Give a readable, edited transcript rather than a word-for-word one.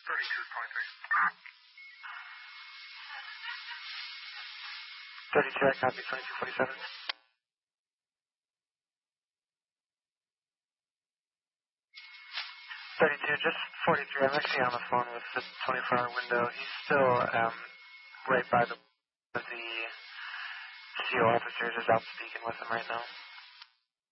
32, I copy 2247. 32, just 43. I'm actually on the phone with the 24-hour window. He's still right by the CO officer, just out speaking with him right now.